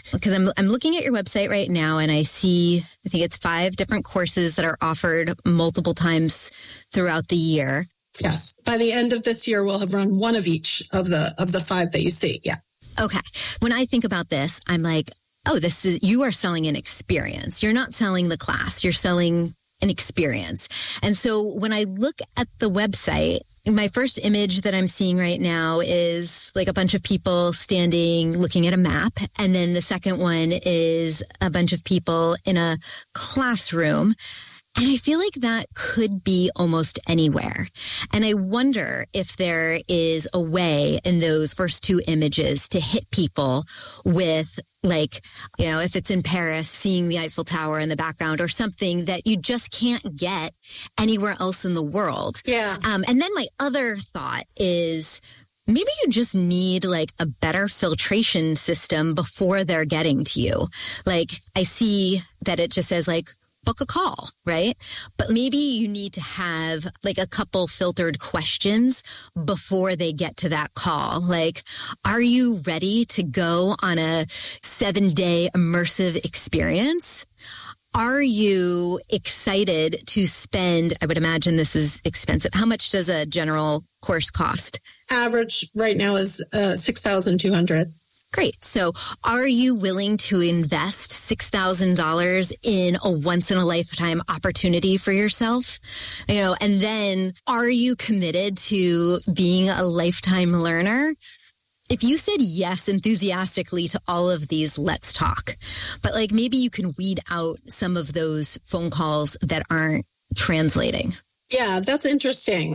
because I'm looking at your website right now and I think it's 5 different courses that are offered multiple times throughout the year. Yes. By the end of this year, we'll have run one of each of the 5 that you see. Yeah. Okay. When I think about this, I'm like, oh, you are selling an experience. You're not selling the class. You're selling an experience. And so when I look at the website, my first image that I'm seeing right now is like a bunch of people standing, looking at a map. And then the second one is a bunch of people in a classroom. And I feel like that could be almost anywhere. And I wonder if there is a way in those first 2 images to hit people with, like, if it's in Paris, seeing the Eiffel Tower in the background or something that you just can't get anywhere else in the world. Yeah. And then my other thought is, maybe you just need like a better filtration system before they're getting to you. Like, I see that it just says like, book a call, right? But maybe you need to have like a couple filtered questions before they get to that call. Like, are you ready to go on a 7-day immersive experience? Are you excited to spend, I would imagine this is expensive. How much does a general course cost? Average right now is $6,200. Great. So are you willing to invest $6,000 in a once-in-a-lifetime opportunity for yourself? And then are you committed to being a lifetime learner? If you said yes enthusiastically to all of these, let's talk. But like maybe you can weed out some of those phone calls that aren't translating. Yeah, that's interesting.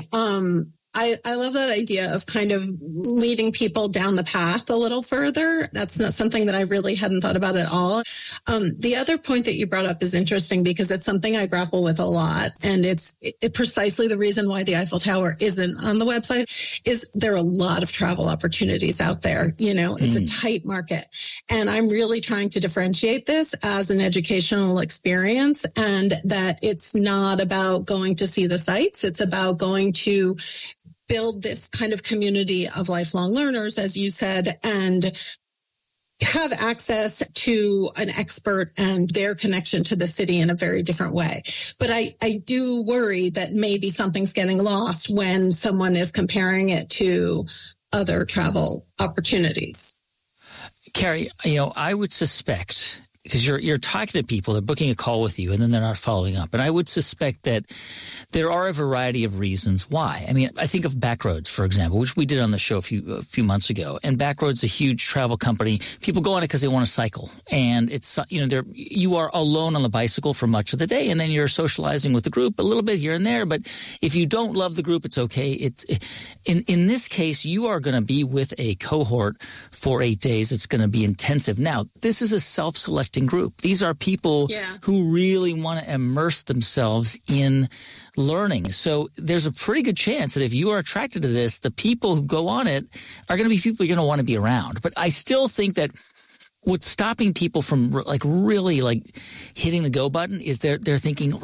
I love that idea of kind of leading people down the path a little further. That's not something that I really hadn't thought about at all. The other point that you brought up is interesting because it's something I grapple with a lot. And it's precisely the reason why the Eiffel Tower isn't on the website is there are a lot of travel opportunities out there. It's a tight market. And I'm really trying to differentiate this as an educational experience and that it's not about going to see the sights. It's about going to build this kind of community of lifelong learners, as you said, and have access to an expert and their connection to the city in a very different way. But I do worry that maybe something's getting lost when someone is comparing it to other travel opportunities. Carrie, I would suspect, because you're talking to people, they're booking a call with you, and then they're not following up. And I would suspect that there are a variety of reasons why. I mean, I think of Backroads, for example, which we did on the show a few months ago. And Backroads is a huge travel company. People go on it because they want to cycle. And it's, you are alone on the bicycle for much of the day, and then you're socializing with the group a little bit here and there. But if you don't love the group, it's okay. In this case, you are going to be with a cohort for 8 days. It's going to be intensive. Now, this is a self-selecting group. These are people who really want to immerse themselves in learning. So there's a pretty good chance that if you are attracted to this, the people who go on it are going to be people you're going to want to be around. But I still think that what's stopping people from really hitting the go button is they're thinking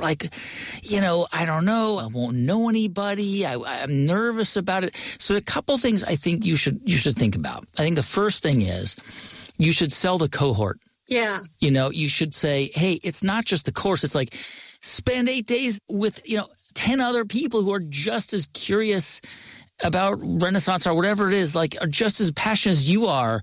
I don't know, I won't know anybody. I'm nervous about it. So a couple things I think you should think about. I think the first thing is you should sell the cohort. Yeah. You should say, hey, it's not just the course. It's like spend 8 days with, 10 other people who are just as curious about Renaissance or whatever it is, are just as passionate as you are.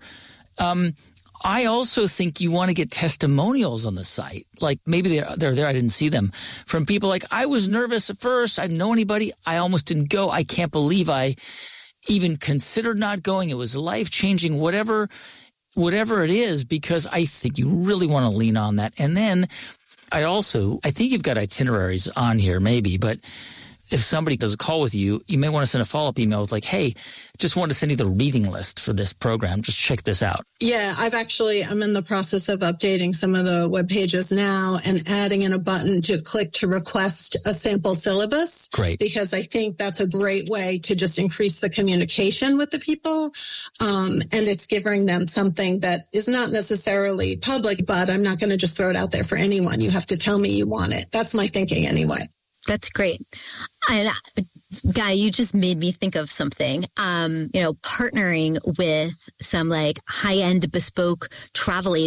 I also think you want to get testimonials on the site. Like maybe they're there. I didn't see them from people like, I was nervous at first. I didn't know anybody. I almost didn't go. I can't believe I even considered not going. It was life-changing, whatever it is, because I think you really want to lean on that. And then I think you've got itineraries on here maybe, but if somebody does a call with you, you may want to send a follow-up email. It's like, hey, just wanted to send you the reading list for this program. Just check this out. Yeah, I'm in the process of updating some of the web pages now and adding in a button to click to request a sample syllabus. Great. Because I think that's a great way to just increase the communication with the people. And it's giving them something that is not necessarily public, but I'm not going to just throw it out there for anyone. You have to tell me you want it. That's my thinking anyway. That's great. And Guy, you just made me think of something. Partnering with some high-end bespoke travel